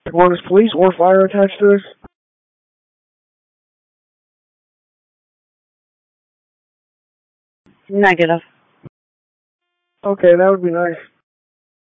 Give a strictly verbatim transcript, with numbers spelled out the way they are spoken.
Well, is police or fire attached to this? Negative. Okay, that would be nice.